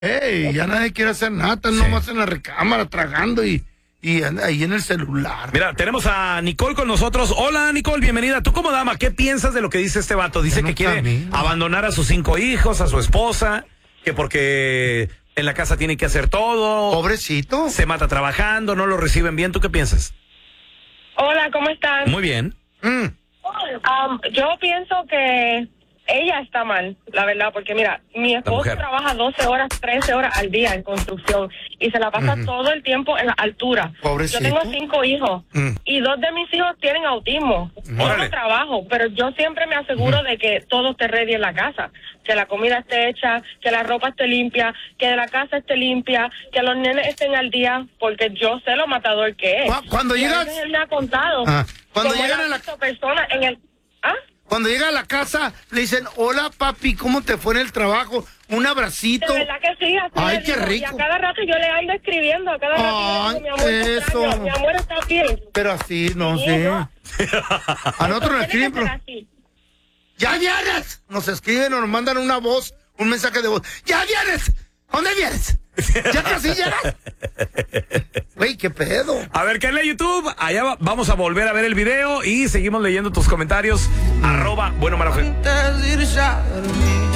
Ey, ya nadie quiere hacer nada, están nomás en la recámara tragando y ahí en el celular. Mira, tenemos a Nicole con nosotros. Hola, Nicole, bienvenida. Tú como dama, ¿qué piensas de lo que dice este vato? Dice que quiere abandonar a sus 5 hijos, a su esposa, que porque en la casa tiene que hacer todo. Pobrecito. Se mata trabajando, no lo reciben bien. ¿Tú qué piensas? Hola, ¿cómo están? Muy bien. Yo pienso que ella está mal, la verdad, porque mira, mi esposo trabaja 12 horas, 13 horas al día en construcción y se la pasa todo el tiempo en la altura. Pobrecito. Yo tengo 5 hijos y 2 de mis hijos tienen autismo. Yo no trabajo, pero yo siempre me aseguro de que todo esté ready en la casa, que la comida esté hecha, que la ropa esté limpia, que la casa esté limpia, que los nenes estén al día, porque yo sé lo matador que es. Cuando llegas, él me ha contado. Cuando llegan a la persona en el Cuando llega a la casa, le dicen, hola papi, ¿cómo te fue en el trabajo? Un abracito. De verdad que sí, así ay, qué rico. Y a cada rato yo le ando escribiendo, a cada rato mi amor, eso. Mi amor está bien. Pero así, no sé. A nosotros nos escriben, pero... ¡Ya vienes! Nos escriben o nos mandan una voz, un mensaje de voz. ¡Ya vienes! ¿Dónde vienes? ¿Ya casi llegas? Güey, qué pedo. A ver, canal de YouTube, allá vamos a volver a ver el video y seguimos leyendo tus comentarios. @Bueno Maravilla.